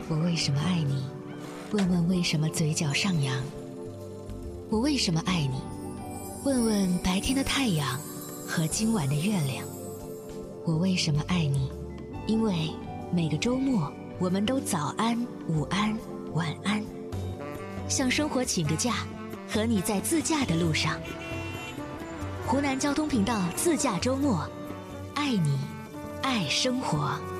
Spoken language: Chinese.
我为什么爱你？问问为什么嘴角上扬？我为什么爱你？问问白天的太阳和今晚的月亮。我为什么爱你？因为每个周末我们都早安、午安、晚安，向生活请个假，和你在自驾的路上。湖南交通频道自驾周末，爱你，爱生活。